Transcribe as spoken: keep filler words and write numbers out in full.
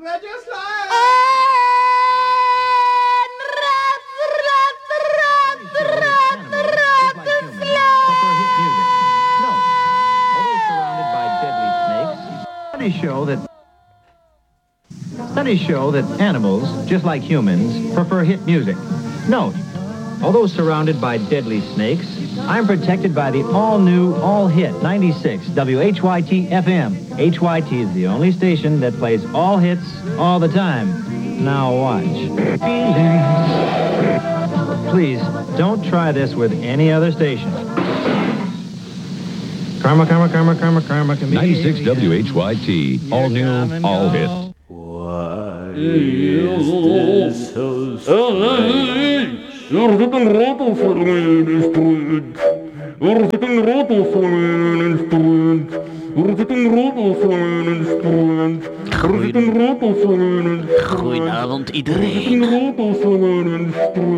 Studies show that studies show that animals, just like humans, prefer hit music. Note, although surrounded by deadly snakes, I'm protected by the all-new, all-hit ninety-six W H Y T F M. H Y T is the only station that plays all hits all the time. Now watch. Please, don't try this with any other station. Karma, karma, karma, karma, karma. ninety-six W H Y T, all new, all hit. Why is this so strange? You're getting rattled for me, instrument. You're getting rattled for me, instrument. You're getting rattled for me, instrument. You're getting rattled for me, instrument. Goedenavond You're getting iedereen. rattled for me, instrument.